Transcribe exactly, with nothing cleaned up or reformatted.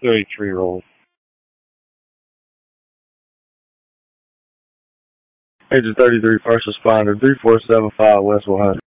thirty-three-year-old. Agent thirty-three, first responder, three four seven five West one hundred.